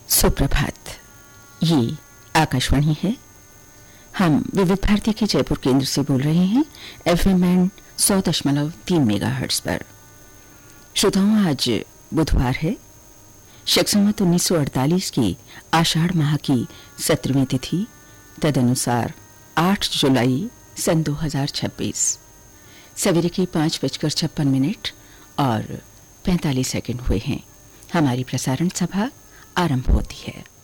सुप्रभात। ये आकाशवाणी है। हम विविध भारती के जयपुर केंद्र से बोल रहे हैं FM बैंड 100.3 मेगाहर्ट्ज पर। श्रोताओं, आज बुधवार है। शक संवत 1948 की आषाढ़ माह की 17वीं तिथि, तदनुसार 8 जुलाई सन 2026। सवेरे के 5:56 और 45 सेकंड हुए हैं। हमारी प्रसारण सभा आरंभ होती है।